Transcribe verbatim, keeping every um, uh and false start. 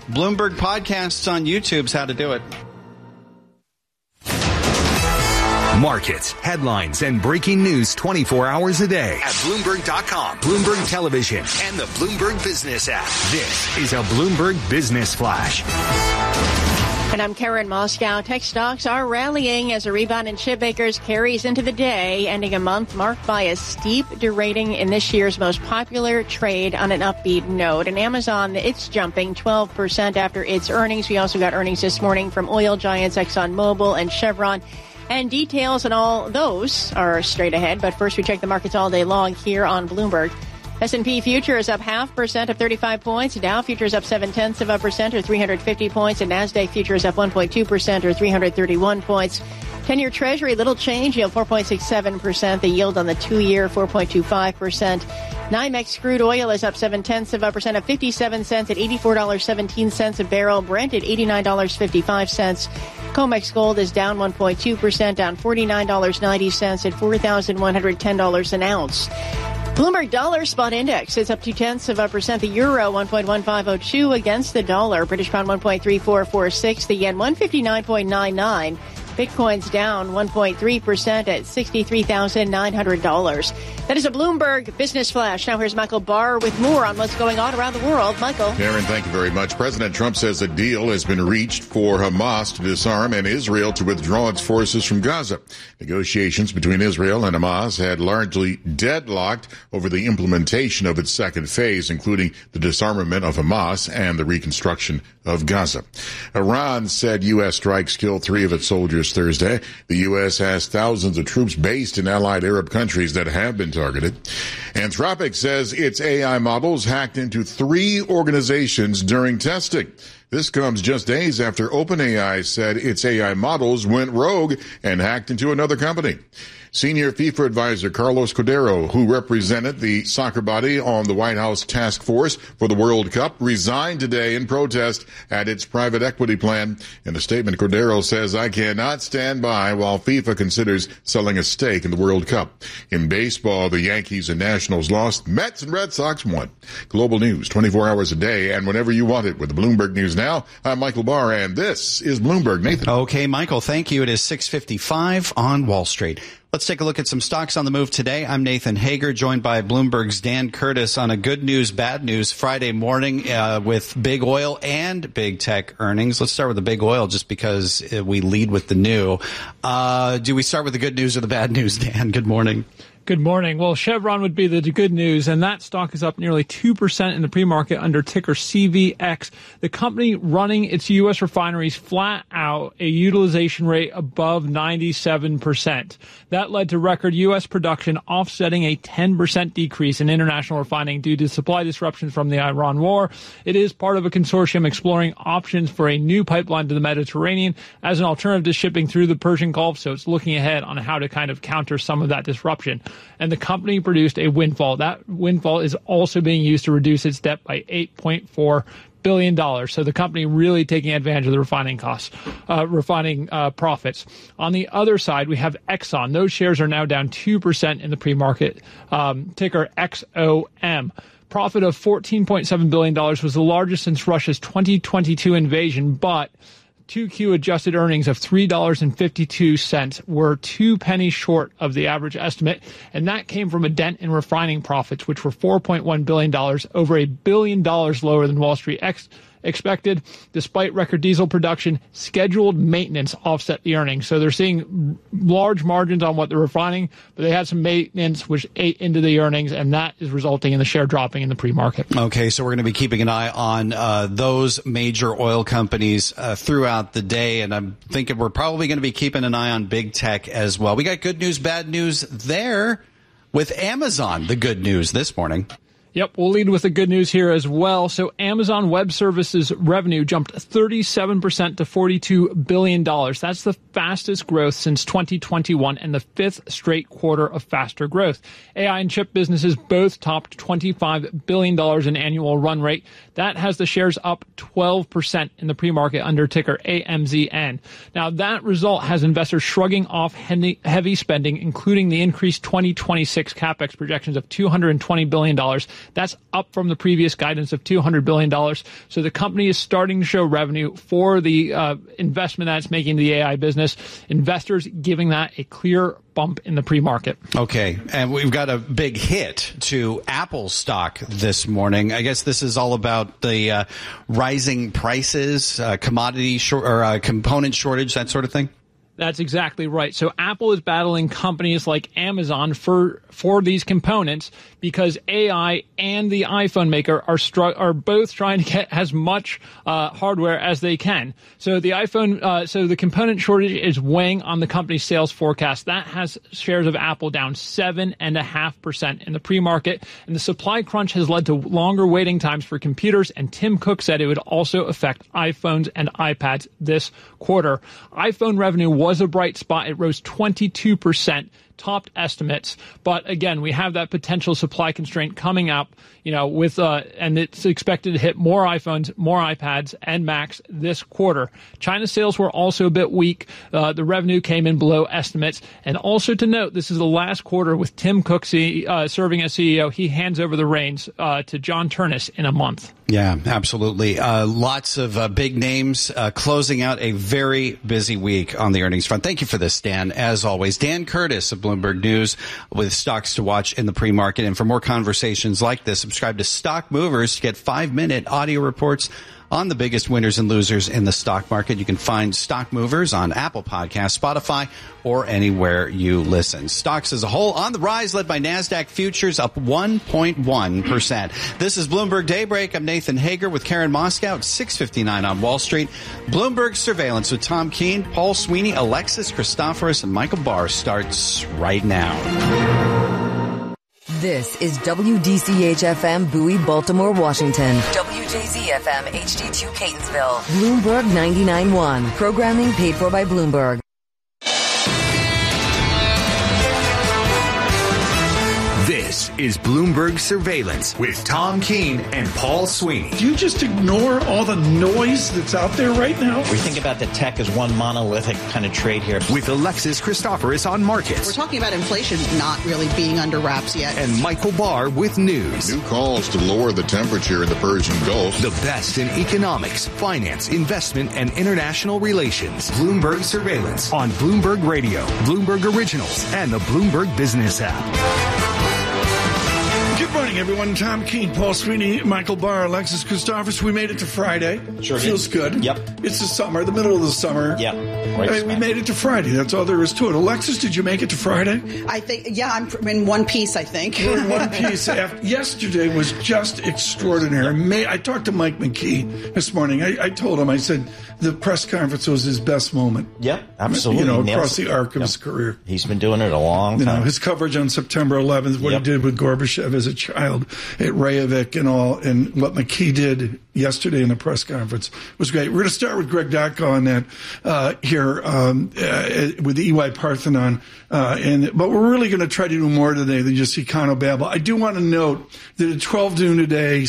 Bloomberg Podcasts on YouTube's how to do it. Markets, headlines, and breaking news twenty-four hours a day at Bloomberg dot com, Bloomberg Television, and the Bloomberg Business app. This is a Bloomberg Business Flash. And I'm Karen Moscow. Tech stocks are rallying as a rebound in chip makers carries into the day, ending a month marked by a steep derating in this year's most popular trade on an upbeat note. And Amazon, it's jumping twelve percent after its earnings. We also got earnings this morning from oil giants ExxonMobil and Chevron. And details on all those are straight ahead. But first, we check the markets all day long here on Bloomberg. S and P future is up half percent of thirty-five points. Dow future is up seven tenths of a percent or three hundred fifty points. And NASDAQ future is up one point two percent or three hundred thirty-one points. ten-year Treasury, little change, yield four point six seven percent. The yield on the two-year, four point two five percent. NYMEX crude oil is up seven tenths of a percent at fifty-seven cents at eighty-four dollars and seventeen cents a barrel. Brent at eighty-nine dollars and fifty-five cents. COMEX gold is down one point two percent, down forty-nine dollars and ninety cents at four thousand one hundred ten dollars an ounce. Bloomberg Dollar Spot Index is up two tenths of a percent. The euro one point one five oh two against the dollar. British pound one point three four four six. The yen one fifty-nine point nine nine. Bitcoin's down one point three percent at sixty-three thousand nine hundred dollars. That is a Bloomberg Business Flash. Now here's Michael Barr with more on what's going on around the world. Michael. Karen, thank you very much. President Trump says a deal has been reached for Hamas to disarm and Israel to withdraw its forces from Gaza. Negotiations between Israel and Hamas had largely deadlocked over the implementation of its second phase, including the disarmament of Hamas and the reconstruction of Gaza. Iran said U S strikes killed three of its soldiers Thursday. The U S has thousands of troops based in allied Arab countries that have been targeted. Anthropic says its A I models hacked into three organizations during testing. This comes just days after OpenAI said its A I models went rogue and hacked into another company. Senior FIFA advisor Carlos Cordero, who represented the soccer body on the White House task force for the World Cup, resigned today in protest at its private equity plan. In a statement, Cordero says, "I cannot stand by while FIFA considers selling a stake in the World Cup." In baseball, the Yankees and Nationals lost. Mets and Red Sox won. Global news twenty-four hours a day and whenever you want it with the Bloomberg News Now. I'm Michael Barr, and this is Bloomberg. Nathan. Okay, Michael, thank you. It is six fifty-five on Wall Street. Let's take a look at some stocks on the move today. I'm Nathan Hager, joined by Bloomberg's Dan Curtis on a good news, bad news Friday morning uh, with big oil and big tech earnings. Let's start with the big oil just because we lead with the new. Uh, do we start with the good news or the bad news, Dan? Good morning. Good morning. Well, Chevron would be the good news, and that stock is up nearly two percent in the pre-market under ticker C V X. The company running its U S refineries flat out a utilization rate above ninety-seven percent. That led to record U S production offsetting a ten percent decrease in international refining due to supply disruptions from the Iran war. It is part of a consortium exploring options for a new pipeline to the Mediterranean as an alternative to shipping through the Persian Gulf, so it's looking ahead on how to kind of counter some of that disruption. And the company produced a windfall. That windfall is also being used to reduce its debt by eight point four billion dollars. So the company really taking advantage of the refining costs, uh, refining uh, profits. On the other side, we have Exxon. Those shares are now down two percent in the pre-market, um, ticker X O M. Profit of fourteen point seven billion dollars was the largest since Russia's twenty twenty-two invasion, but two Q adjusted earnings of three dollars and fifty-two cents were two pennies short of the average estimate, and that came from a dent in refining profits, which were four point one billion dollars, over a billion dollars lower than Wall Street ex- expected. Despite record diesel production, scheduled maintenance offset the earnings. So they're seeing large margins on what they're refining, but they had some maintenance which ate into the earnings, and that is resulting in the share dropping in the pre-market. Okay, so we're going to be keeping an eye on uh, those major oil companies uh, throughout the day, and I'm thinking we're probably going to be keeping an eye on big tech as well. We got good news, bad news there with Amazon, the good news this morning. Yep, we'll lead with the good news here as well. So Amazon Web Services revenue jumped thirty-seven percent to forty-two billion dollars. That's the fastest growth since twenty twenty-one and the fifth straight quarter of faster growth. A I and chip businesses both topped twenty-five billion dollars in annual run rate. That has the shares up twelve percent in the pre-market under ticker A M Z N. Now, that result has investors shrugging off heavy spending, including the increased twenty twenty-six CapEx projections of two hundred twenty billion dollars That's up from the previous guidance of two hundred billion dollars. So the company is starting to show revenue for the uh, investment that it's making in the A I business. Investors giving that a clear bump in the pre-market. Okay, and we've got a big hit to Apple stock this morning. I guess this is all about the uh, rising prices, uh, commodity short, or uh, component shortage, that sort of thing. That's exactly right. So Apple is battling companies like Amazon for for these components because A I and the iPhone maker are stru- are both trying to get as much uh, hardware as they can. So the iPhone, uh, so the component shortage is weighing on the company's sales forecast. That has shares of Apple down seven and a half percent in the pre-market, and the supply crunch has led to longer waiting times for computers. And Tim Cook said it would also affect iPhones and iPads this quarter. iPhone revenue was was a bright spot. It rose twenty-two percent, topped estimates. But again, we have that potential supply constraint coming up, you know, with, uh, and it's expected to hit more iPhones, more iPads, and Macs this quarter. China's sales were also a bit weak. Uh, the revenue came in below estimates. And also to note, this is the last quarter with Tim Cook uh, serving as C E O. He hands over the reins uh, to John Ternus in a month. Yeah, absolutely. Uh, lots of uh, big names uh, closing out a very busy week on the earnings front. Thank you for this, Dan. As always, Dan Curtis of Bloomberg News with stocks to watch in the pre-market. And for more conversations like this, subscribe to Stock Movers to get five-minute audio reports on the biggest winners and losers in the stock market. You can find Stock Movers on Apple Podcasts, Spotify, or anywhere you listen. Stocks as a whole on the rise, led by NASDAQ futures up one point one percent. This is Bloomberg Daybreak. I'm Nathan Hager with Karen Moscow at six fifty-nine on Wall Street. Bloomberg Surveillance with Tom Keene, Paul Sweeney, Alexis Christoforous, and Michael Barr starts right now. This is W D C H F M Bowie, Baltimore, Washington. W J Z F M H D two Catonsville. Bloomberg ninety-nine point one. Programming paid for by Bloomberg. This is Bloomberg Surveillance with Tom Keene and Paul Sweeney. Do you just ignore all the noise that's out there right now? We think about the tech as one monolithic kind of trade here. With Alexis Christoforous on markets. We're talking about inflation not really being under wraps yet. And Michael Barr with news. New calls to lower the temperature in the Persian Gulf. The best in economics, finance, investment, and international relations. Bloomberg Surveillance on Bloomberg Radio, Bloomberg Originals, and the Bloomberg Business app. Good morning, everyone. Tom Keene, Paul Sweeney, Michael Barr, Alexis Christoforous. We made it to Friday. Sure Feels did. good. Yep. It's the summer, the middle of the summer. Yep. Right, I mean, we made it to Friday. That's all there is to it. Alexis, did you make it to Friday? I think, yeah, I'm in one piece, I think. We're in one piece. After, yesterday was just extraordinary. May, I talked to Mike McKee this morning. I, I told him, I said, the press conference was his best moment. Yep, absolutely. You know, Nails across the arc of yep. his career. He's been doing it a long time. You know, his coverage on September eleventh, what yep. he did with Gorbachev as a child at Reykjavik and all, and what McKee did yesterday in the press conference was great. We're going to start with Greg Dotko on that uh, here um, uh, with the E Y Parthenon, uh, and but we're really going to try to do more today than just Econobabble. I do want to note that at twelve noon today,